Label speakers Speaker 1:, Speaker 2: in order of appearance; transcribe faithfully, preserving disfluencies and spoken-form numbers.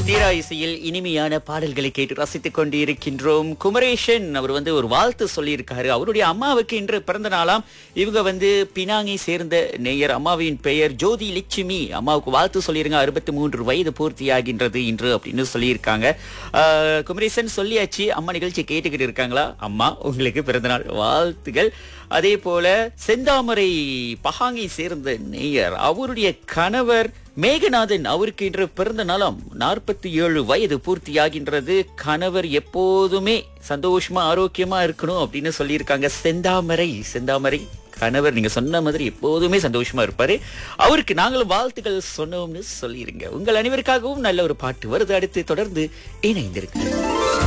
Speaker 1: தீரா இசையில் இனிமையான பாடல்களை கேட்டு ரசித்துக் கொண்டிருக்கின்றோம். குமரேஷன் அவர் வந்து ஒரு வாழ்த்து சொல்லியிருக்காரு. அவருடைய அம்மாவுக்கு இன்று பிறந்த நாளாம். இவங்க வந்து பினாங்கை சேர்ந்த நேயர். அம்மாவின் பெயர் ஜோதி லட்சுமி. அம்மாவுக்கு வாழ்த்து சொல்லிருங்க. அறுபத்தி மூன்று வயது பூர்த்தியாகின்றது இன்று அப்படின்னு சொல்லியிருக்காங்க. ஆஹ், குமரேசன் சொல்லியாச்சு. அம்மா நிகழ்ச்சி கேட்டுக்கிட்டு இருக்காங்களா? அம்மா உங்களுக்கு பிறந்தநாள் வாழ்த்துகள். அதே போல செந்தாமரை பஹாங்கை சேர்ந்த நேயர். அவருடைய கணவர் மேகநாதன் அவருக்கு இன்று பிறந்த நாளாம். நாற்பத்தி ஏழு வயது பூர்த்தியாகின்றது. கணவர் எப்போதுமே சந்தோஷமா ஆரோக்கியமா இருக்கணும் அப்படின்னு சொல்லியிருக்காங்க. செந்தாமரை செந்தாமரை கணவர் நீங்க சொன்ன மாதிரி எப்போதுமே சந்தோஷமா இருப்பாரு. அவருக்கு நாங்களும் வாழ்த்துக்கள் சொன்னோம்னு சொல்லிருங்க. உங்கள் அனைவருக்காகவும் நல்ல ஒரு பாட்டு வருது. அடுத்து தொடர்ந்து இணைந்திருக்கு.